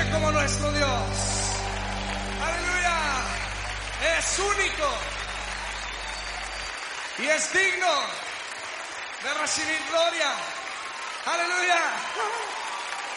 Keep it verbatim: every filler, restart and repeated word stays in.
nadie como nuestro Dios. Aleluya. Es único. Y es digno de recibir gloria. Aleluya.